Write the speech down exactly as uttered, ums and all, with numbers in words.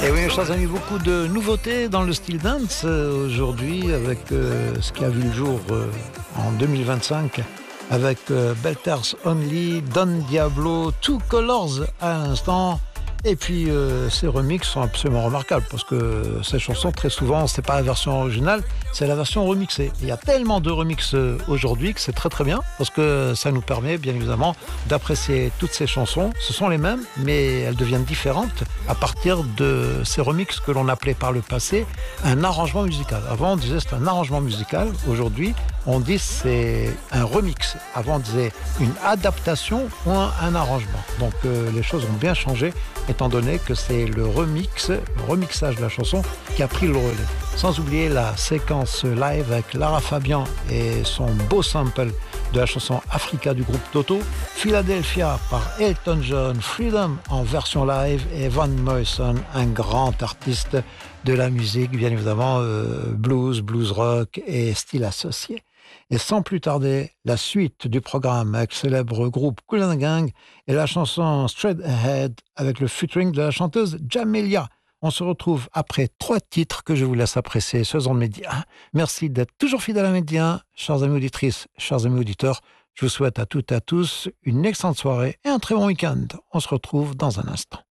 Et oui, chers amis, beaucoup de nouveautés dans le style dance euh, aujourd'hui avec euh, ce qui a vu le jour euh, en deux mille vingt-cinq avec euh, Belters Only, Don Diablo, Two Colors à l'instant. Et puis euh, ces remixes sont absolument remarquables parce que ces chansons, très souvent, c'est pas la version originale, c'est la version remixée. Il y a tellement de remixes aujourd'hui que c'est très très bien parce que ça nous permet bien évidemment d'apprécier toutes ces chansons. Ce sont les mêmes, mais elles deviennent différentes à partir de ces remixes que l'on appelait par le passé un arrangement musical. Avant, on disait c'est un arrangement musical. Aujourd'hui, on dit c'est un remix. Avant, on disait une adaptation ou un, un arrangement. Donc euh, les choses ont bien changé, étant donné que c'est le remix, le remixage de la chanson qui a pris le relais. Sans oublier la séquence live avec Lara Fabian et son beau sample de la chanson Africa du groupe Toto, Philadelphia par Elton John, Freedom en version live et Van Morrison, un grand artiste de la musique, bien évidemment euh, blues, blues rock et style associé. Et sans plus tarder, la suite du programme avec le célèbre groupe Kool and the Gang et la chanson Straight Ahead avec le featuring de la chanteuse Jamelia. On se retrouve après trois titres que je vous laisse apprécier sur Zone Média. Merci d'être toujours fidèle à Média. Chers amis auditrices, chers amis auditeurs, je vous souhaite à toutes et à tous une excellente soirée et un très bon week-end. On se retrouve dans un instant.